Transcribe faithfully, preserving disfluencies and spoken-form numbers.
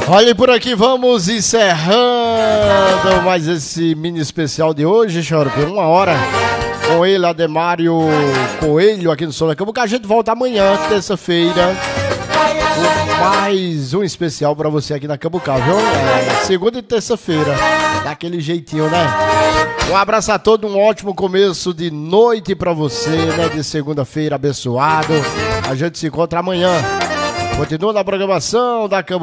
Olha, e por aqui vamos encerrando mais esse mini especial de hoje, Xarope. Uma hora com ele, Ademário Coelho, aqui no Som da Cambuca. A gente volta amanhã, terça-feira, com mais um especial pra você aqui na Cambuca, viu? É, segunda e terça-feira, daquele jeitinho, né? Um abraço a todos, um ótimo começo de noite pra você, né? De segunda-feira, abençoado. A gente se encontra amanhã. Continua na programação da Cambuca.